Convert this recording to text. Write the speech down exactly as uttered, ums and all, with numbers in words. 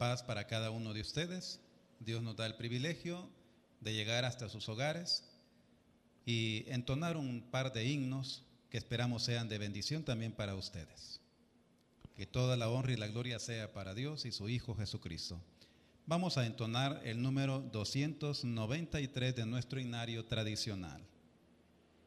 paz para cada uno de ustedes. Dios nos da el privilegio de llegar hasta sus hogares y entonar un par de himnos que esperamos sean de bendición también para ustedes. Que toda la honra y la gloria sea para Dios y su Hijo Jesucristo. Vamos a entonar el número doscientos noventa y tres de nuestro himnario tradicional.